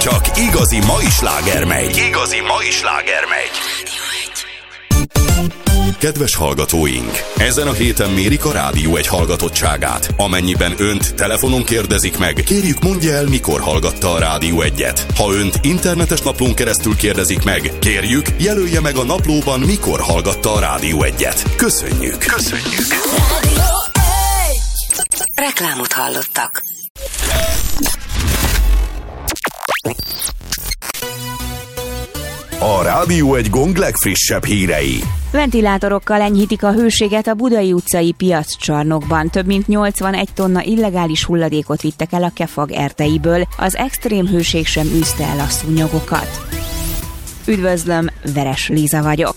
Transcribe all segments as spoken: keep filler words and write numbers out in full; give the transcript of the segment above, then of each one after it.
Csak igazi mai sláger megy. Igazi mai sláger megy. Kedves hallgatóink! Ezen a héten mérik a Rádió egy hallgatottságát. Amennyiben önt telefonon kérdezik meg, kérjük mondja el, mikor hallgatta a Rádió egyet. Ha önt internetes naplón keresztül kérdezik meg, kérjük jelölje meg a naplóban, mikor hallgatta a Rádió egyet. Köszönjük! Köszönjük! Rádió egy! Reklámot hallottak. A Rádió egy gong legfrissebb hírei. Ventilátorokkal enyhítik a hőséget a Budai utcai piaccsarnokban. Több mint nyolcvanegy tonna illegális hulladékot vittek el a Kefag erteiből. Az extrém hőség sem űzte el a szúnyogokat. Üdvözlöm, Veres Liza vagyok.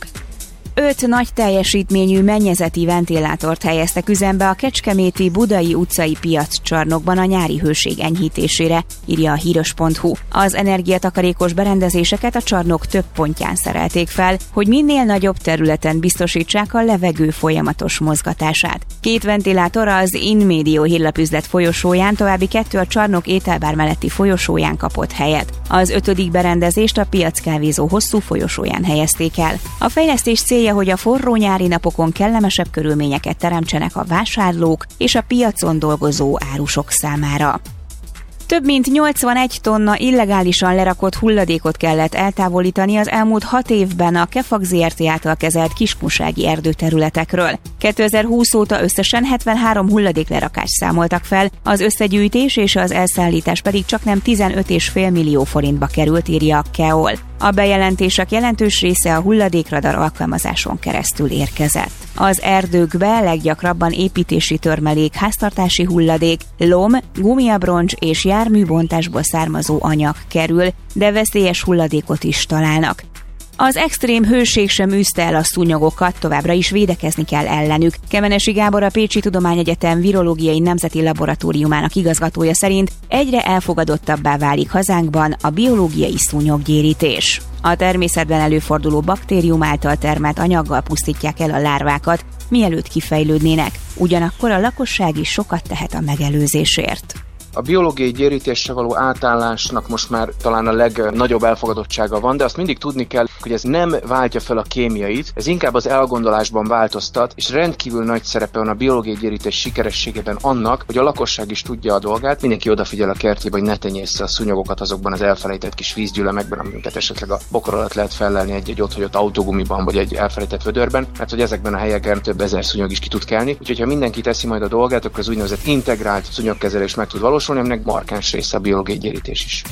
Öt nagy teljesítményű mennyezeti ventilátort helyeztek üzembe a kecskeméti Budai utcai piaccsarnokban a nyári hőség enyhítésére, írja a híros pont hu. Az energiatakarékos berendezéseket a csarnok több pontján szerelték fel, hogy minél nagyobb területen biztosítsák a levegő folyamatos mozgatását. Két ventilátor az InMedio hírlapüzlet folyosóján, további kettő a csarnok ételbár melletti folyosóján kapott helyet. Az ötödik berendezést a piackávézó hosszú folyosóján helyezték el. A fejlesztés célja, hogy a forró nyári napokon kellemesebb körülményeket teremtsenek a vásárlók és a piacon dolgozó árusok számára. Több mint nyolcvanegy tonna illegálisan lerakott hulladékot kellett eltávolítani az elmúlt hat évben a Kefag zé er té által kezelt kiskunsági erdőterületekről. kétezer-húsz óta összesen hetvenhárom hulladéklerakást számoltak fel, az összegyűjtés és az elszállítás pedig csaknem tizenöt egész öt millió forintba került, írja a Keol. A bejelentések jelentős része a hulladékradar alkalmazáson keresztül érkezett. Az erdőkbe leggyakrabban építési törmelék, háztartási hulladék, lom, gumiabroncs és járműbontásból származó anyag kerül, de veszélyes hulladékot is találnak. Az extrém hőség sem űzte el a szúnyogokat, továbbra is védekezni kell ellenük. Kemenesi Gábor, a Pécsi Tudományegyetem Virológiai Nemzeti Laboratóriumának igazgatója szerint egyre elfogadottabbá válik hazánkban a biológiai szúnyoggyérítés. A természetben előforduló baktérium által termelt anyaggal pusztítják el a lárvákat, mielőtt kifejlődnének. Ugyanakkor a lakosság is sokat tehet a megelőzésért. A biológiai gyérítésre való átállásnak most már talán a legnagyobb elfogadottsága van, de azt mindig tudni kell, hogy ez nem váltja fel a kémiait, ez inkább az elgondolásban változtat, és rendkívül nagy szerepe van a biológiai gyérítés sikerességében annak, hogy a lakosság is tudja a dolgát, mindenki odafigyel a kertjébe, hogy ne tenyészze a szúnyogokat azokban az elfelejtett kis vízgyűlemekben, amiket esetleg a bokor alatt lehet fellelni egy-egy otthagyott autógumiban, vagy egy elfelejtett vödörben, mert hogy ezekben a helyeken több ezer szúnyog is ki tud kelni. Úgyhogy ha mindenki teszi majd a dolgát, akkor az úgynevezett integrált szúnyogkezelés meg tud valósulni, aminek markáns része a biológiai gyérítés is.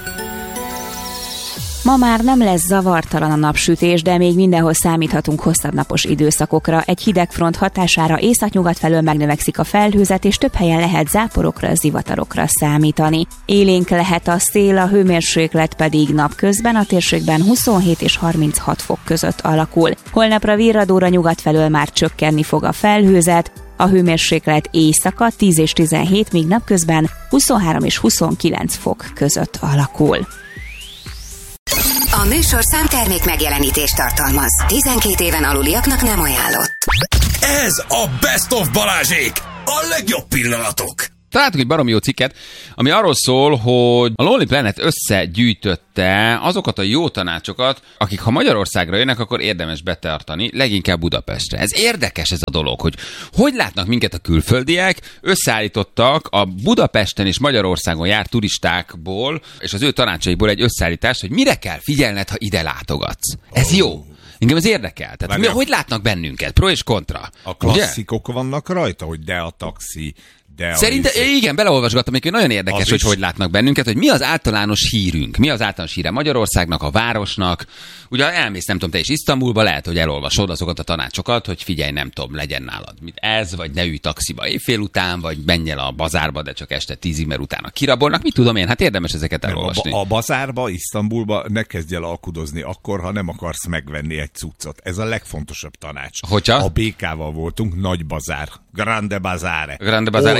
Ma már nem lesz zavartalan a napsütés, de még mindenhol számíthatunk hosszabb napos időszakokra. Egy hideg front hatására északnyugat felől megnövekszik a felhőzet, és több helyen lehet záporokra, zivatarokra számítani. Élénk lehet a szél, a hőmérséklet pedig napközben a térségben huszonhét és harminchat fok között alakul. Holnapra virradóra nyugat felől már csökkenni fog a felhőzet, a hőmérséklet éjszaka tíz és tizenhét, míg napközben huszonhárom és huszonkilenc fok között alakul. A műsorszám termék megjelenítést tartalmaz. tizenkét éven aluliaknak nem ajánlott. Ez a Best of Balázsék! A legjobb pillanatok! Találtuk egy baromi jó cikket, ami arról szól, hogy a Lonely Planet összegyűjtötte azokat a jó tanácsokat, akik ha Magyarországra jönnek, akkor érdemes betartani, leginkább Budapestre. Ez érdekes ez a dolog, hogy hogy látnak minket a külföldiek, összeállítottak a Budapesten és Magyarországon járt turistákból, és az ő tanácsaiból egy összeállítást, hogy mire kell figyelned, ha ide látogatsz. Ez jó. Engem ez érdekel. Tehát mi, hogy látnak bennünket? Pro és kontra. A klasszikok ugye? Vannak rajta, hogy de a taxi, Szerintem, igen, beleolvasgattam, hogy nagyon érdekes, az hogy is. Hogy látnak bennünket, hogy mi az általános hírünk, mi az általános híre Magyarországnak, a városnak. Ugye elmész, nem tudom, te is Isztambulba, lehet, hogy elolvasod azokat a tanácsokat, hogy figyelj, nem tudom, legyen nálad mit ez, vagy ne ülj taxiba éjfél után, vagy menj el a bazárba, de csak este tízig, mert utána kirabolnak. Mit tudom én, hát érdemes ezeket elolvasni. A, a bazárba, Isztambulba ne kezdj el alkudozni akkor, ha nem akarsz megvenni egy cuccot. Ez a legfontosabb tanács. Hogyha? A bé ká-val voltunk, nagy bazár. Grande Bazare. Grande Bazare.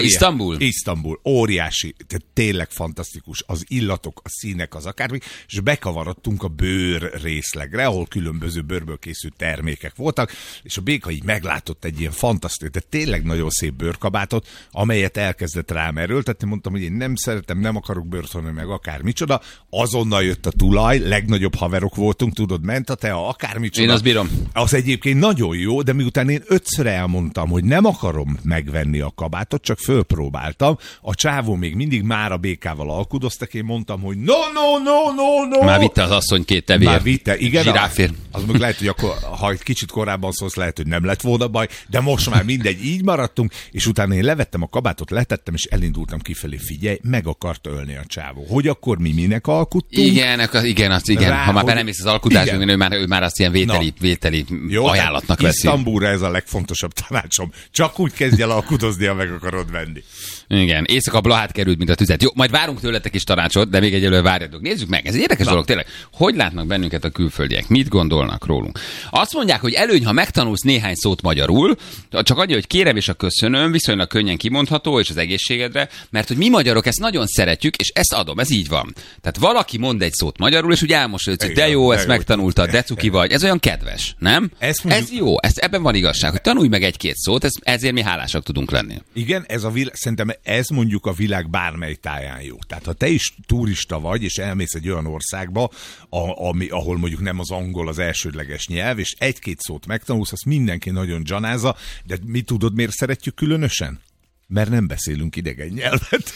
Isztambul? Isztambul. Óriási. Tehát tényleg fantasztikus. Az illatok, a színek, az akármi. És bekavarodtunk a bőr részlegre, ahol különböző bőrből készült termékek voltak, és a béka így meglátott egy ilyen fantasztikus, de tényleg nagyon szép bőrkabátot, amelyet elkezdett rám erőltetni. Mondtam, hogy én nem szeretem, nem akarok bőrt, hanem meg akármicsoda. Azonnal jött a tulaj, legnagyobb haverok voltunk, tudod, ment a tea, akármicsoda. Én azt bírom. Az egyébként nagyon jó, de miután én ötször elmondtam, hogy nem akarom megvenni a kabátot, csak fölpróbáltam, a csávó még mindig már a békával alkudoztak, én mondtam, hogy no, no, no, no, no. Már vitte az asszony két tevér. Már vitte, igen. Zsiráfér. Az meg lehet, hogy akkor, ha egy kicsit korábban szólsz, lehet, hogy nem lett volna baj, de most már mindegy, így maradtunk, és utána én levettem a kabátot, letettem, és elindultam kifelé, figyelj, meg akart ölni a csávó. Hogy akkor mi minek alkuttunk? Igen, az, igen, az, igen. Rá, ha már hogy... belemész az alkudásban, ő már, ő már azt ilyen vételi, vételi jó, ajánlatnak veszi. Isztambulra ez a legfontosabb tanácsom. Csak úgy kezdj el alkudozni, ha meg akarod venni. Igen, éjszaka blahát került, mint a tüzet. Jó, majd várunk tőletek is tanácsot, de még egyelőre várjatok. Nézzük meg, ez egy érdekes Na. dolog tényleg. Hogy látnak bennünket a külföldiek? Mit gondolnak rólunk? Azt mondják, hogy előny, ha megtanulsz néhány szót magyarul, csak annyi, hogy kérem és a köszönöm, viszonylag könnyen kimondható, és az egészségedre, mert hogy mi magyarok ezt nagyon szeretjük, és ezt adom, ez így van. Tehát valaki mond egy szót magyarul, és úgy elmosolyodsz, hogy de jó, ezt megtanultad, de cuki vagy. Ez olyan kedves, nem? Ez, mondjuk... ez jó, ez, ebben van igazság, hogy tanulj meg egy-két szót, ez, ezért mi hálásak tudunk lenni. Igen, ez a vil- szerintem ez mondjuk a világ bármely táján jó. Tehát ha te is turista vagy, és elmész egy olyan országba, a, ami, ahol mondjuk nem az angol az elsődleges nyelv, és egy-két szót megtanulsz, azt mindenki nagyon dzsanázza, de mi tudod, miért szeretjük különösen? Mert nem beszélünk idegen nyelvet.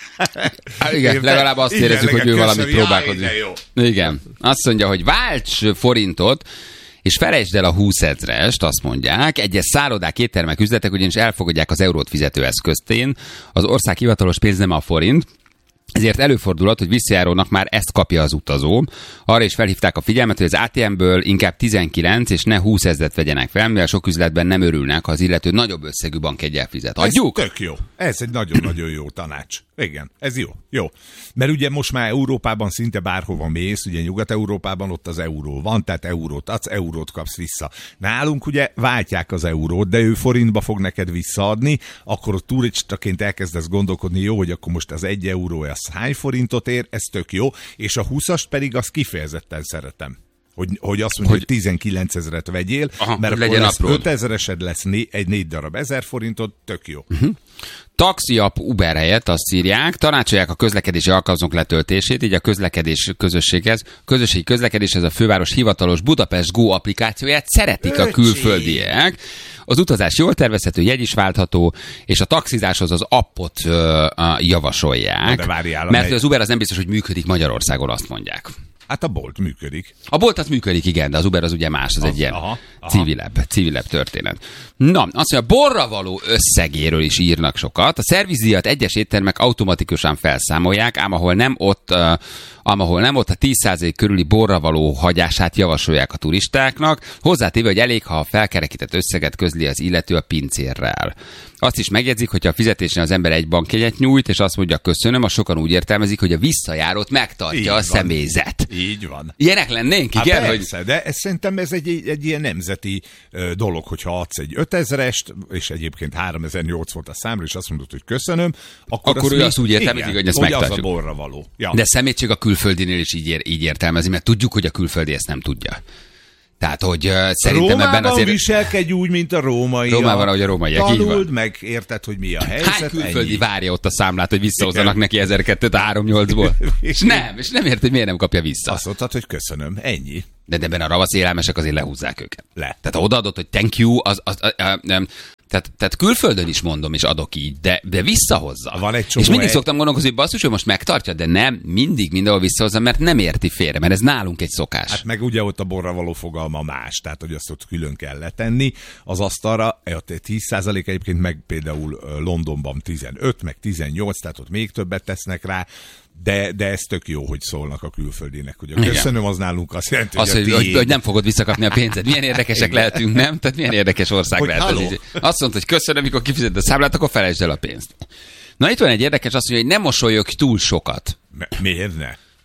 Hát igen, Érte? legalább azt igen, érezzük, hogy ő valamit próbálkozik. Igen. Azt mondja, hogy válts forintot, és felejtsd el a húszezrest, azt mondják. Egyes szállodák, éttermek, üzletek ugyanis elfogadják az eurót fizetőeszköztén. Az ország hivatalos pénz nem a forint. Ezért előfordulhat, hogy visszajárónak már ezt kapja az utazó. Arra is felhívták a figyelmet, hogy az á té em-ből inkább tizenkilenc és ne húszezret vegyenek fel, mivel sok üzletben nem örülnek, ha az illető nagyobb összegű bankjeggyel fizet. Adjuk? Ez tök jó. Ez egy nagyon-nagyon jó tanács. Igen, ez jó. Jó. Mert ugye most már Európában szinte bárhova mész, ugye Nyugat-Európában ott az euró van, tehát eurót adsz, eurót kapsz vissza. Nálunk ugye váltják az eurót, de ő forintba fog neked visszaadni, akkor ott turistaként elkezdesz gondolkodni, jó, hogy akkor most az egy euró az hány forintot ér, ez tök jó, és a húszast pedig azt kifejezetten szeretem. Hogy, hogy azt mondja, hogy, hogy tizenkilencezret vegyél, Aha, mert akkor lesz ötezeresed lesz né, egy négy darab ezer forintot, tök jó. Uh-huh. Taxi app Uber helyett azt írják, tanácsolják a közlekedési alkalmazók letöltését, így a közlekedés közösséghez. Közösségi közlekedéshez a főváros hivatalos Budapest Go applikációját szeretik Öcsi. a külföldiek. Az utazás jól tervezhető, jegy is váltható, és a taxizáshoz az appot ö, ö, javasolják. Várjál, mert az Uber az nem biztos, hogy működik Magyarországon, azt mondják. Hát a Bolt működik. A Bolt az működik, igen, de az Uber az ugye más, az, az egy ilyen aha, aha. civilebb, civilebb történet. Na, azt mondja, a borra való összegéről is írnak sokat. A szervizdíjat egyes éttermek automatikusan felszámolják, ám ahol nem ott, uh, ám ahol nem ott a tíz százalék körüli borra való hagyását javasolják a turistáknak, hozzátéve, hogy elég, ha a felkerekített összeget közli az illető a pincérrel. Azt is megjegyzik, hogy a fizetésnél az ember egy bankjegyet nyújt, és azt mondja köszönöm, a sokan úgy értelmezik, hogy a visszajárót megtartja így a van. személyzet. Így van. Ilyenek lennénk, igen? Hát persze, hogy... de ez, szerintem ez egy, egy, egy ilyen nemzeti uh, dolog, hogyha adsz egy ötezrest, és egyébként háromezer-nyolc volt a számra, és azt mondod, hogy köszönöm, akkor, akkor ő azt úgy értelmezik, hogy ezt megtartjuk. Az a borra való. Ja. De szemétség a külföldinél is így, ér, így értelmezi, mert tudjuk, hogy a külföldi ezt nem tudja. Tehát, hogy uh, szerintem Rómában ebben azért... viselkedj úgy, mint a római. Rómában, ahogy a rómaiak, így van. Tanuld meg, érted, hogy mi a helyzet. Hány külföldi ennyi. Várja ott a számlát, hogy visszahozzanak neki ezerkettőt a háromnyolcból? És nem, és nem ért, hogy miért nem kapja vissza. Azt mondtad, hogy köszönöm, ennyi. De ebben a ravasz élelmesek azért lehúzzák őket. Le. Tehát odaadott, hogy thank you, az... az, az, az nem. Tehát, tehát külföldön is mondom, és adok így, de, de visszahozza. Van egy és mindig egy... szoktam gondolkozni, hogy basszus, hogy most megtartja, de nem, mindig mindenhol visszahozza, mert nem érti félre, mert ez nálunk egy szokás. Hát meg ugye ott a borra való fogalma más, tehát hogy azt ott külön kell letenni. Az asztalra, ott tíz százalék egyébként, meg például Londonban tizenöt, meg tizennyolc, tehát ott még többet tesznek rá. De, de ez tök jó, hogy szólnak a külföldinek. Ugye köszönöm, az nálunk azt jelenti, az, hogy, hogy, hogy nem fogod visszakapni a pénzed. Milyen érdekesek lehetünk, nem? Tehát milyen érdekes ország hogy lehet ez így. Azt mondta, hogy köszönöm, mikor kifizeted a számlát, akkor felejtsd el a pénzt. Na itt van egy érdekes, azt mondja, hogy nem mosolyogj túl sokat. M- miért ne?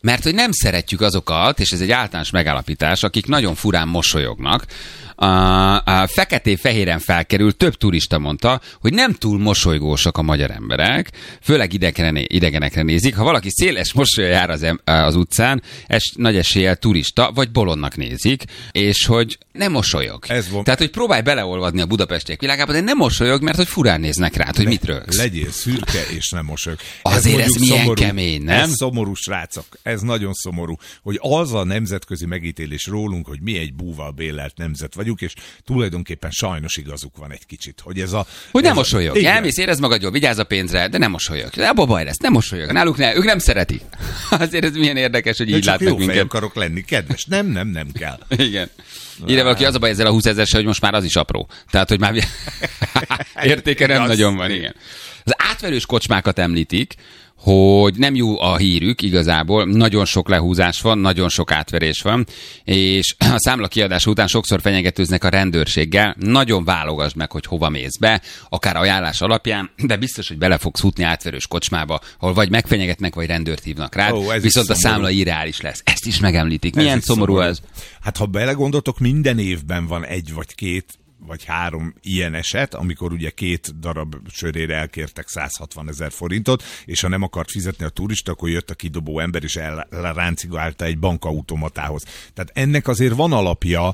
Mert hogy nem szeretjük azokat, és ez egy általános megállapítás, akik nagyon furán mosolyognak. A, a feketé-fehéren felkerül, több turista mondta, hogy nem túl mosolygósak a magyar emberek, főleg idegenekre, idegenekre nézik. Ha valaki széles mosolya jár az, az utcán, es, nagy eséllyel turista, vagy bolondnak nézik, és hogy nem mosolyog. Tehát, hogy próbálj beleolvadni a budapestiek világába, de nem mosolyog, mert hogy furán néznek rád, hogy Le, mit rögsz. Legyél szürke, és nem mosolyog. Azért ez, ez milyen szomorú, kemény, nem? Ez szomorú, srácok. Ez nagyon szomorú, hogy az a nemzetközi megítélés rólunk, hogy mi egy búval bélelt nemzet vagyunk, és tulajdonképpen sajnos igazuk van egy kicsit, hogy ez a... Hogy nem mosolyog. A... Elmész, érezd magad jól, vigyázz a pénzre, de nem mosolyog. De abba baj lesz, nem mosolyog. Náluk ne, ők nem szeretik. Azért ez milyen érdekes, hogy de így látnak minket. Csak akarok lenni, kedves. Nem, nem, nem kell. Igen. Ide valaki, az a baj ezzel a húszezerse, hogy most már az is apró. Tehát, hogy már értéke nem nagyon van, igen. Az átverős kocsmákat említik, hogy nem jó a hírük igazából, nagyon sok lehúzás van, nagyon sok átverés van, és a számla kiadás után sokszor fenyegetőznek a rendőrséggel, nagyon válogasd meg, hogy hova mész be, akár ajánlás alapján, de biztos, hogy bele fogsz futni átverős kocsmába, ahol vagy megfenyegetnek, vagy rendőrt hívnak rád, oh, viszont a számla irreális lesz. Ezt is megemlítik. Milyen ez szomorú, szomorú ez? Hát ha belegondoltok, minden évben van egy vagy két vagy három ilyen eset, amikor ugye két darab sörére elkértek száz hatvan ezer forintot, és ha nem akart fizetni a turista, akkor jött a kidobó ember, és elráncigálta egy bankautomatához. Tehát ennek azért van alapja,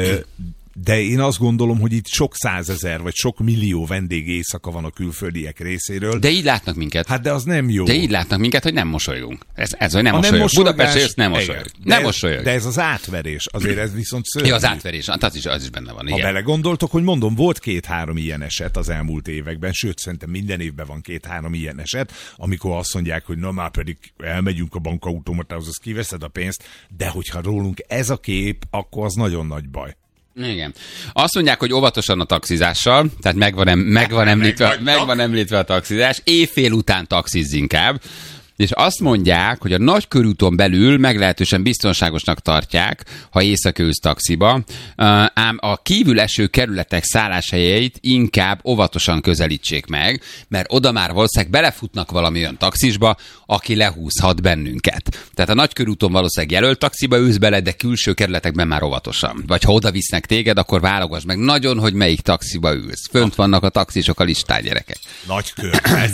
de én azt gondolom, hogy itt sok százezer, vagy sok millió vendég éjszaka van a külföldiek részéről. De így látnak minket. Hát de az nem jó. De így látnak minket, hogy nem mosolygunk. Ez, ez hogy nem mosolyog. Budapestre jössz, nem mosolyog. Nem mosolyog. De ez az átverés, azért ez viszont szörnyű. Ja, az átverés, az is, az is benne van. Ha igen. belegondoltok, hogy mondom, volt két-három ilyen eset az elmúlt években, sőt, szerintem minden évben van két-három ilyen eset, amikor azt mondják, hogy na már pedig elmegyünk a bankautomatához, az kiveszed a pénzt, de hogyha rólunk ez a kép, akkor az nagyon nagy baj. Igen. Azt mondják, hogy óvatosan a taxizással, tehát megvan, megvan, említve, megvan említve a taxizás, éjfél után taxizz inkább, és azt mondják, hogy a nagykörúton belül meglehetősen biztonságosnak tartják, ha éjszaka ülsz taxiba, ám a kívül eső kerületek szálláshelyeit inkább óvatosan közelítsék meg, mert oda már valószínűleg belefutnak valami olyan taxisba, aki lehúzhat bennünket. Tehát a nagykörúton valószínűleg jelölt taxiba ülsz bele, de külső kerületekben már óvatosan. Vagy ha oda visznek téged, akkor válogass meg nagyon, hogy melyik taxiba ülsz. Fönt vannak a taxisok a listán, gyerekek. Nagykör, ez...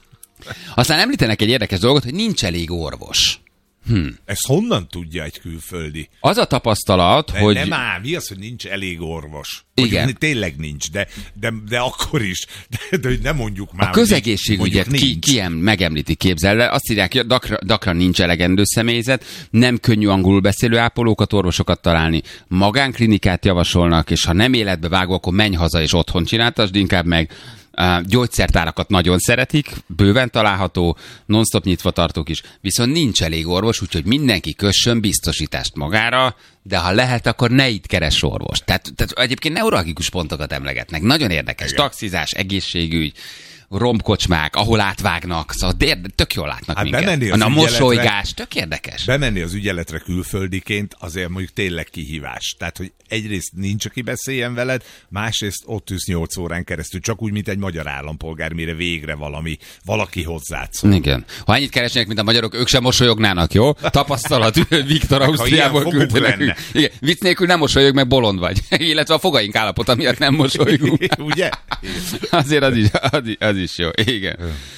Aztán említenek egy érdekes dolgot, hogy nincs elég orvos. Hm. Ezt honnan tudja egy külföldi? Az a tapasztalat, de hogy... Nem ám, mi az, hogy nincs elég orvos? Igen. Hogy tényleg nincs, de, de, de akkor is. De, de nem mondjuk már. A közegészségügyet ki, ki megemlíti, képzel le. Azt írják, hogy gyakran nincs elegendő személyzet, nem könnyű angolul beszélő ápolókat, orvosokat találni. Magánklinikát javasolnak, és ha nem életbe vágó, akkor menj haza és otthon csináltasd, inkább meg... Uh, gyógyszertárakat nagyon szeretik, bőven található, non-stop nyitva tartók is, viszont nincs elég orvos, úgyhogy mindenki kössön biztosítást magára, de ha lehet, akkor ne itt keres orvost. Tehát, tehát egyébként neuralgikus pontokat emlegetnek. Nagyon érdekes. Igen. Taxizás, egészségügy, romkocsmák, ahol átvágnak, szóval tök jól látnak hát minket. A mosolygás, tök érdekes. Bemenni az ügyeletre külföldiként azért mondjuk tényleg kihívás. Tehát, hogy egyrészt nincs, aki beszéljen veled, másrészt ott ülsz nyolc órán keresztül, csak úgy, mint egy magyar állampolgár, mire végre valami, valaki hozzád szól. Igen. Ha ennyit keresnek, mint a magyarok, ők sem mosolyognának, jó? Tapasztalat, Viktor Ausztriából küldte nekünk. Igen. Vicc nélkül nem mosolyog, meg bolond vagy. Illetve a fogaink állapota miatt nem mosolygunk. Ugye? Azért az is, az is, az is jó. Igen.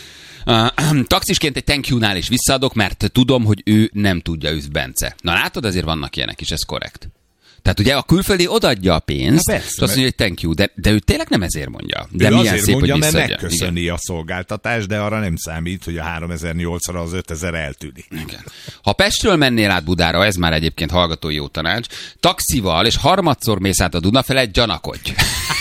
Uh, taxisként egy thank you-nál is visszaadok, mert tudom, hogy ő nem tudja, üz Bence. Na látod, azért vannak ilyenek is, ez korrekt. Tehát ugye a külföldi odaadja a pénzt, és azt mondja, hogy thank you, de, de ő tényleg nem ezért mondja. De ő milyen azért szép, mondja, hogy mert megköszöni igen. a szolgáltatást, de arra nem számít, hogy a háromezer-nyolcszor az ötezer eltűnik. Igen. Ha Pestről mennél át Budára, ez már egyébként hallgatói jó tanács, taxival és harmadszor mész át a Duna felett, gyanakodj.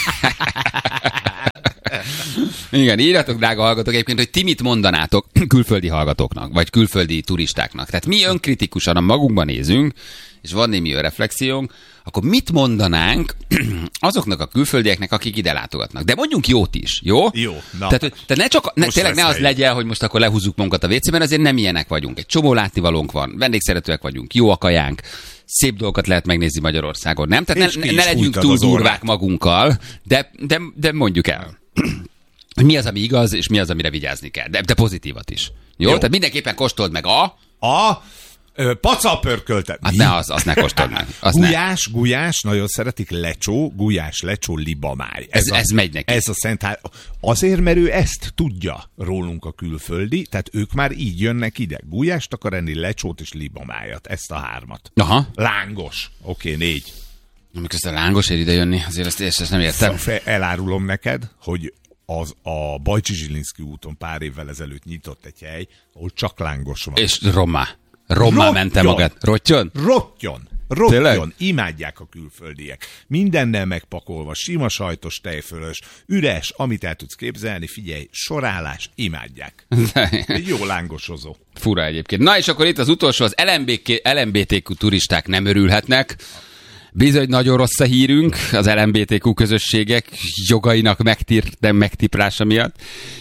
Igen, írjatok, drága hallgatók, egyébként, hogy ti mit mondanátok külföldi hallgatóknak, vagy külföldi turistáknak. Tehát mi önkritikusan a magunkban nézünk, és van némi reflexiónk, akkor mit mondanánk azoknak a külföldieknek, akik ide látogatnak? De mondjunk jót is, jó? Jó. Na. Tehát, hogy, tehát ne csak, ne, tényleg ne az egy. legyen, hogy most akkor lehúzzuk magunkat a vécében, mert azért nem ilyenek vagyunk. Egy csomó látnivalónk van, vendégszeretőek vagyunk, jó a kajánk, szép dolgokat lehet megnézni Magyarországon, nem? Tehát ne, ne legyünk túl durvák magunkkal, de, de, de mondjuk el. Hogy mi az, ami igaz, és mi az, amire vigyázni kell. De, de pozitívat is. Jó? Jó. Tehát mindenképpen kóstold meg a... A... Pacalpörköltet. Hát ne, az, azt ne kóstold meg. Az gulyás, ne. gulyás, nagyon szeretik, lecsó, gulyás, lecsó, libamáj. Ez, ez, a, ez megy neki. Ez a szent hár... Azért, mert ő ezt tudja rólunk a külföldi, tehát ők már így jönnek ide. Gulyást akar enni, lecsót és libamájat, ezt a hármat. Aha. Lángos. Oké, okay, négy. Amikor ezt a lángos ér ide jönni, azért ezt, ezt, ezt nem értem. Elárulom neked, hogy az a Bajcsi Zsilinszky úton pár évvel ezelőtt nyitott egy hely, ahol csak lángos van. És rommá. Rommá mente magát. Rottyon? Rottyon. Rottyon. Imádják a külföldiek. Mindennel megpakolva, sima sajtos, tejfölös, üres, amit el tudsz képzelni, figyelj, sorálás, imádják. Egy jó lángosozó. Fura egyébként. Na és akkor itt az utolsó, az el em bé té kú turisták nem örülhetnek. Bizony nagyon rossz a hírünk az el em bé té kú közösségek jogainak megtír, megtiprása miatt.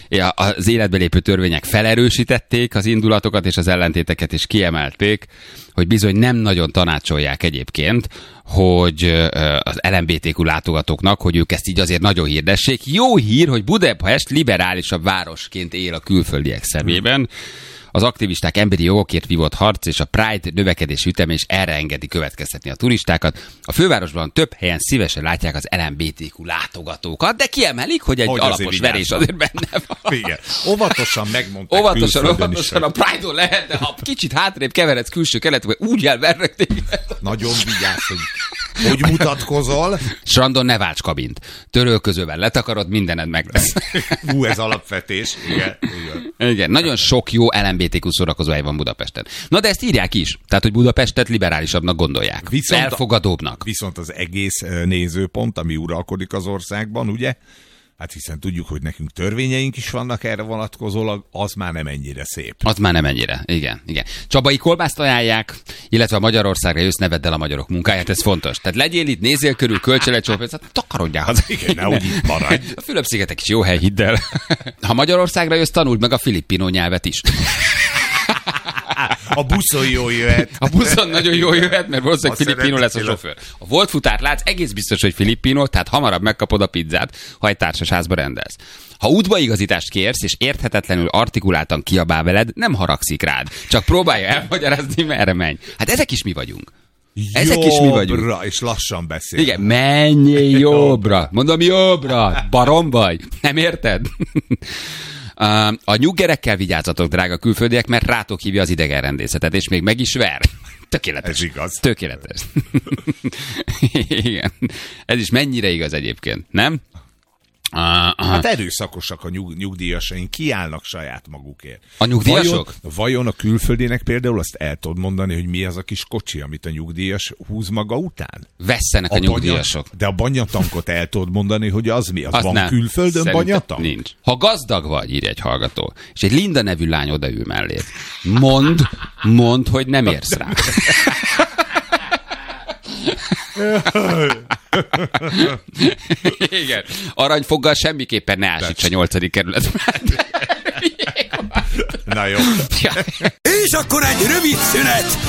Az életbe lépő törvények felerősítették az indulatokat és az ellentéteket is kiemelték, hogy bizony nem nagyon tanácsolják egyébként, hogy az el em bé té kú látogatóknak, hogy ők ezt így azért nagyon hirdessék. Jó hír, hogy Budapest liberálisabb városként él a külföldiek szemében. Az aktivisták emberi jogokért vívott harc és a Pride növekedés üteme is erre engedi következtetni a turistákat. A fővárosban több helyen szívesen látják az el em bé té kú látogatókat, de kiemelik, hogy egy hogy alapos azért verés azért benne van. Igen. Óvatosan megmondták. Óvatosan, óvatosan a Pride-on lehet, de ha kicsit hátrébb keveredsz külső keletbe, úgy elvernek téged. Nagyon vigyázz, hogy hogy mutatkozol. Strandon ne válts kabint. Törölközővel letakarod, mindened meg lesz. Hú, ez alapvetés. Igen, igen. Igen, nagyon sok jó el em bé té kú szórakozóhely van Budapesten. Na de ezt írják is. Tehát, hogy Budapestet liberálisabbnak gondolják. Viszont elfogadóbbnak. Viszont az egész nézőpont, ami uralkodik az országban, ugye? Hát hiszen tudjuk, hogy nekünk törvényeink is vannak erre vonatkozólag, az már nem ennyire szép. Az már nem ennyire, igen. igen. Csabai kolbászt ajánlják, illetve a Magyarországra jössz, ne vedd el a magyarok munkáját, ez fontos. Tehát legyél itt, nézzél körül, kölcsön egy csópét, hát takarodjál haza. Igen, nehogy itt maradj. A Fülöp-szigetek is jó hely, hidd el. Ha Magyarországra jössz, tanuld meg a filippino nyelvet is. A buszon jól jöhet. A buszon nagyon jól jöhet, mert valószínűleg filippino lesz a sofőr. A volt futárt látsz, egész biztos, hogy filippino, tehát hamarabb megkapod a pizzát, ha egy társasházba rendelsz. Ha útbaigazítást kérsz, és érthetetlenül artikuláltan kiabál veled, nem haragszik rád. Csak próbálja elmagyarázni, merre menj. Hát ezek is mi vagyunk. Ezek jobbra, is mi vagyunk. És lassan beszél. Igen, menjél jobbra. Mondom, jobbra. Barom vagy. Nem érted? A nyuggerekkel vigyázzatok, drága külföldiek, mert rátok hívja az idegenrendészetet, és még meg is ver. Tökéletes. Ez igaz. Tökéletes. Igen. Ez is mennyire igaz egyébként, nem? Uh, hát erőszakosak a nyug, nyugdíjasaink, kiállnak saját magukért. A nyugdíjasok? Vajon, vajon a külföldinek például azt el tudod mondani, hogy mi az a kis kocsi, amit a nyugdíjas húz maga után? Vesszenek a, a nyugdíjasok. Banya, de a banyatankot el tudod mondani, hogy az mi? Az, az van nem. Külföldön Szerintem banyatank? Nincs. Ha gazdag vagy, írja egy hallgató, és egy Linda nevű lány odaül mellé, mondd, mondd, hogy nem érsz rá. Igen. Aranyfoggal semmiképpen ne ásíts a nyolcadik kerületben. Na jó. És akkor egy rövid szünet,